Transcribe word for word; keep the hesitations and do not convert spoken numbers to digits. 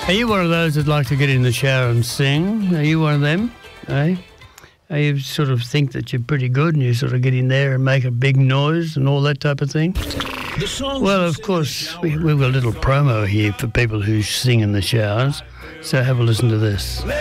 Are you one of those that like to get in the shower and sing? Are you one of them? Eh? Are you sort of think that you're pretty good and you sort of get in there and make a big noise and all that type of thing? Well, of course, we, we've got a little promo here for people who sing in the showers. So have a listen to this.